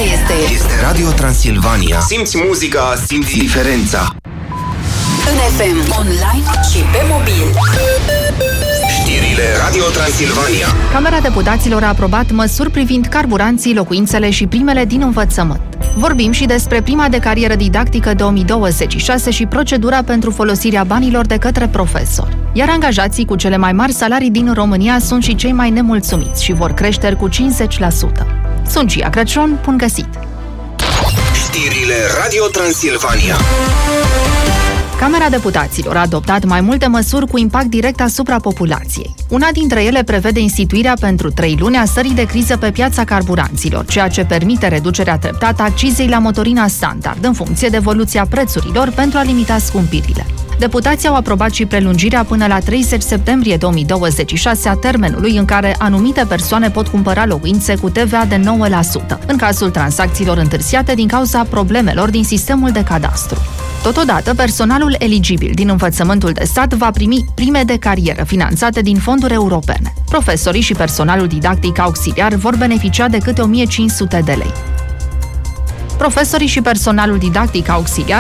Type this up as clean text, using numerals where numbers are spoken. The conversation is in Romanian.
Este Radio Transilvania. Simți muzica, simți diferența. În FM, online și pe mobil. Știrile Radio Transilvania. Camera Deputaților a aprobat măsuri privind carburanții, locuințele și primele din învățământ. Vorbim și despre prima de carieră didactică 2026 și procedura pentru folosirea banilor de către profesori. Iar angajații cu cele mai mari salarii din România sunt și cei mai nemulțumiți și vor crește cu 50%. Sunt Gia Crăciun, bun găsit! Știrile Radio Transilvania. Camera Deputaților a adoptat mai multe măsuri cu impact direct asupra populației. Una dintre ele prevede instituirea pentru 3 luni a stării de criză pe piața carburanților, ceea ce permite reducerea treptată a accizei la motorina standard, în funcție de evoluția prețurilor, pentru a limita scumpirile. Deputații au aprobat și prelungirea până la 30 septembrie 2026 a termenului în care anumite persoane pot cumpăra locuințe cu TVA de 9%, în cazul tranzacțiilor întârziate din cauza problemelor din sistemul de cadastru. Totodată, personalul eligibil din învățământul de stat va primi prime de carieră finanțate din fonduri europene. Profesorii și personalul didactic auxiliar vor beneficia de câte 1.500 de lei. Profesorii și personalul didactic auxiliar